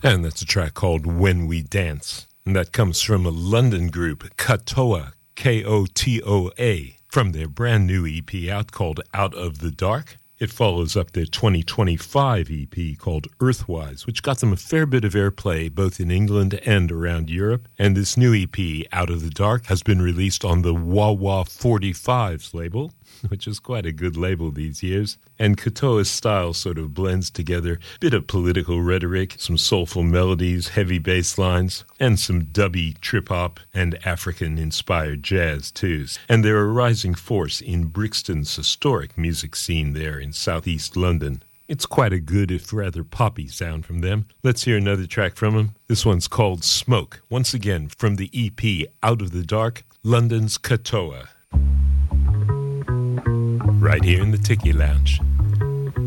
And that's a track called When We Dance. And that comes from a London group, Kotoa, Kotoa, from their brand new EP out called Out of the Dark. It follows up their 2025 EP called Earthwise, which got them a fair bit of airplay both in England and around Europe. And this new EP, Out of the Dark, has been released on the Wawa 45s label, which is quite a good label these years. And Kotoa's style sort of blends together a bit of political rhetoric, some soulful melodies, heavy bass lines, and some dubby trip-hop and African-inspired jazz, too. And they're a rising force in Brixton's historic music scene there in southeast London. It's quite a good, if rather poppy sound from them. Let's hear another track from them. This one's called Smoke. Once again, from the EP Out of the Dark, London's Kotoa. Right here in the Tiki Lounge.